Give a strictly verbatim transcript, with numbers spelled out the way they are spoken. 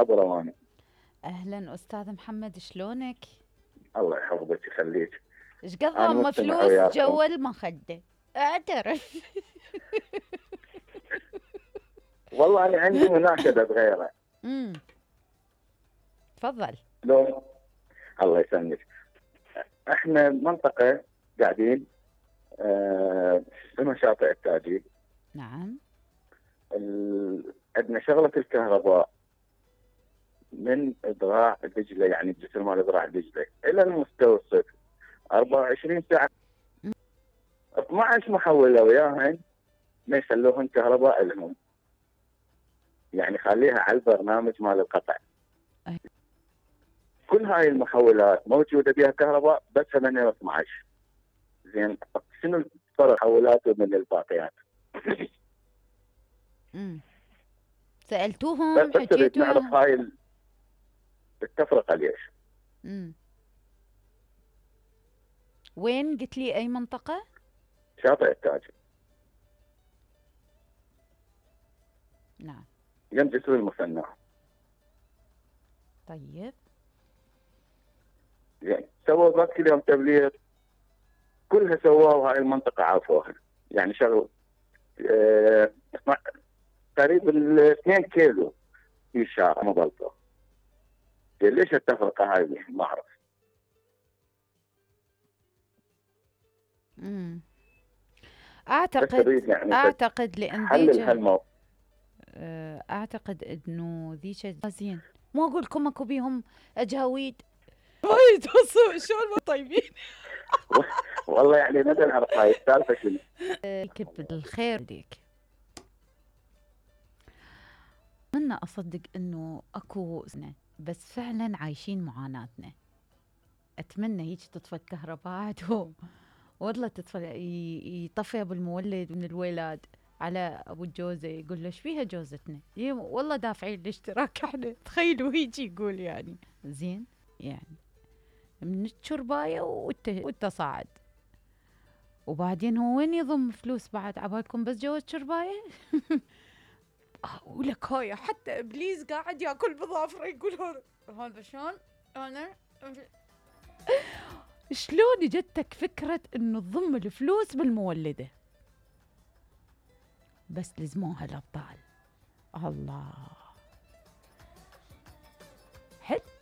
ابو رواني. اهلا استاذ محمد، شلونك؟ الله يحفظك يخليك. ايش قد انا ضم مستمع فلوس وياكم. جو المخدة؟ اعترف. والله انا عندي مناشده صغيره. امم تفضل. لو الله يسلمك. احنا منطقه قاعدين آه اسمها شاطئ التاجي. نعم. ال... عندنا شغله الكهرباء من ذراع دجله، يعني الجسر مال ذراع دجله الى المستوصف أربعة وعشرين ساعه. مم. اثني عشر محوله وياهن ما يخلوهن كهرباء لهم، يعني خليها على البرنامج مال القطع. أي. كل هاي المحولات موجوده بها كهرباء بس ثمانية واثني عشر. زين، شنو الفرق محولاته من الباقيات؟ امم بس سألتوهم، بس نريد حكيتوا؟ نعرف هاي ال- التفرقه ليش. امم وين قلت لي اي منطقة؟ شاطئ التاج نعم. يم جسر المثنى. طيب. زين، سووا ذاك اليوم تبليغ، كلها سووا هاي المنطقه عافوها، يعني شغل آه تقريبا اثنين كيلو في شارع مغلطه. ليش التفرقه هاي؟ ما اعرف. امم بس اعتقد اريد يعني اعتقد لان ذيك حلل هالموضوع. آه، اعتقد انه ذيك زين. مو اقول لكم اكو بيهم اجاويد وايد وصوا شلون ما طيبين. والله يعني نبي نعرف هاي السالفه شنو. يكب الخير ليك. منا اصدق انه اكو سنة، بس فعلا عايشين معاناتنا. اتمنى هيك تطفى الكهرباء و... والله تطفى، ي- يطفي ابو المولد من الولاد على ابو الجوزه، يقول له ايش فيها جوزتنا؟ ي- والله دافعين الاشتراك احنا. تخيلوا هيك يقول يعني. زين يعني من الشربايه وانت وانت صاعد. وبعدين هو وين يضم فلوس بعد عبالكم بس جوز شربايه؟ ولك هاي حتى ابليس قاعد ياكل بظافره يقول هذا هذا شلون انا شلون جتك فكره انه تضم الفلوس بالمولده؟ بس لزموها الابطال. الله. حلو.